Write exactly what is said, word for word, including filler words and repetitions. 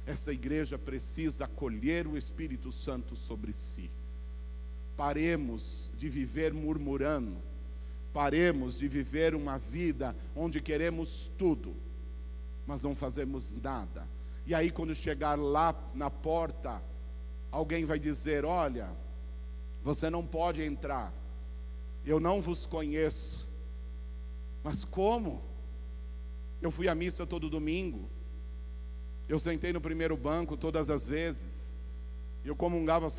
Essa igreja precisa acolher o Espírito Santo sobre si. Paremos de viver murmurando. Paremos de viver uma vida onde queremos tudo, mas não fazemos nada. E aí quando chegar lá na porta, alguém vai dizer: olha, você não pode entrar, eu não vos conheço. Mas como? Eu fui à missa todo domingo, eu sentei no primeiro banco todas as vezes, eu comungava só